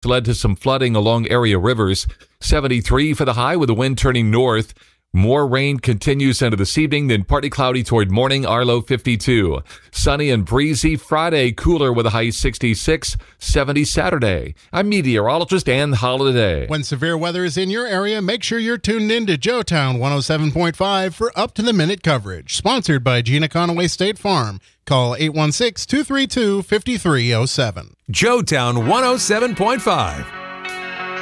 led to some flooding along area rivers. 73 for the high with the wind turning north. More rain continues into this evening, then partly cloudy toward morning, our low 52. Sunny and breezy Friday, cooler with a high 66, 70 Saturday. I'm meteorologist Ann Holiday. When severe weather is in your area, make sure you're tuned in to Joetown 107.5 for up-to-the-minute coverage. Sponsored by Gina Conaway State Farm. Call 816-232-5307. Joetown 107.5.